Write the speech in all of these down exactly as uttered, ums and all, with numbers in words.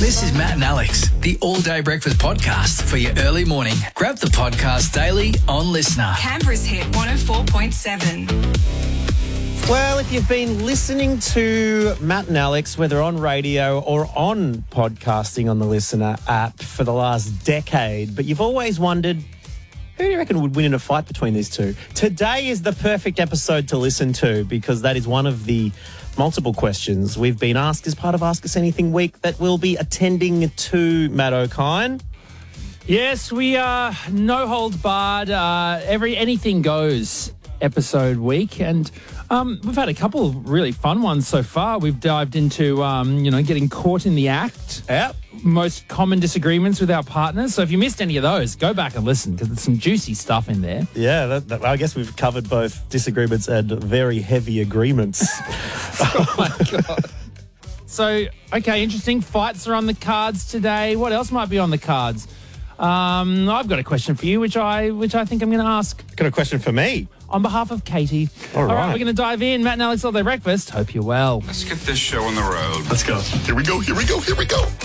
This is Matt and Alex, the All Day Breakfast podcast for your early morning. Grab the podcast daily on Listener. Canberra's Hit one oh four point seven. Well, if you've been listening to Matt and Alex, whether on radio or on podcasting on the Listener app for the last decade, but you've always wondered, who do you reckon would win in a fight between these two? Today is the perfect episode to listen to because that is one of the multiple questions we've been asked as part of Ask Us Anything Week that we'll be attending to, Matt O'Kine. Yes, we are no holds barred, uh, every anything goes episode week, and um, we've had a couple of really fun ones so far. We've dived into, um, you know, getting caught in the act. Yep. Most common disagreements with our partners. So if you missed any of those, go back and listen because there's some juicy stuff in there. Yeah, that, that, I guess we've covered both disagreements and very heavy agreements. Oh, my God. So, okay, interesting. Fights are on the cards today. What else might be on the cards? Um, I've got a question for you, which I which I think I'm going to ask. Got a question for me. On behalf of Katie. All right. All right, we're going to dive in. Matt and Alex All Day Breakfast. Hope you're well. Let's get this show on the road. Let's go. Here we go, here we go, here we go.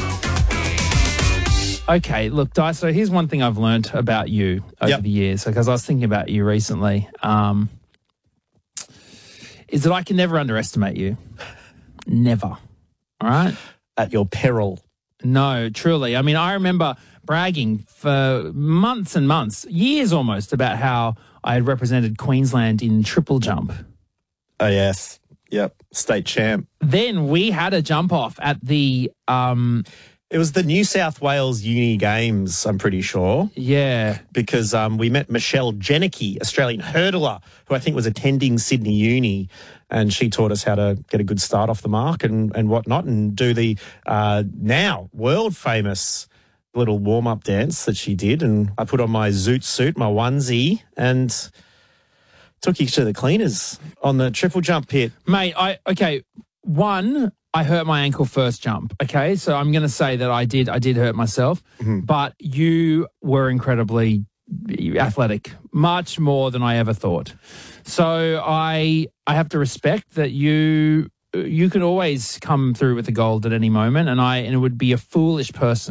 Okay, look, Di, so here's one thing I've learned about you over Yep. the years, because I was thinking about you recently, um, is that I can never underestimate you. Never. All right? At your peril. No, truly. I mean, I remember bragging for months and months, years almost, about how I had represented Queensland in triple jump. Oh, yes. Yep. State champ. Then we had a jump off at the, um, It was the New South Wales Uni Games, I'm pretty sure, yeah, because um, we met Michelle Jenicky, Australian hurdler, who I think was attending Sydney Uni, and she taught us how to get a good start off the mark and, and whatnot and do the uh, now world-famous little warm-up dance that she did. And I put on my zoot suit, my onesie, and took you to the cleaners on the triple jump pit. mate. I okay. One, I hurt my ankle first jump. Okay, so I'm going to say that I did. I did hurt myself, Mm-hmm. but you were incredibly athletic, much more than I ever thought. So I I have to respect that you you could always come through with the gold at any moment, and I and it would be a foolish person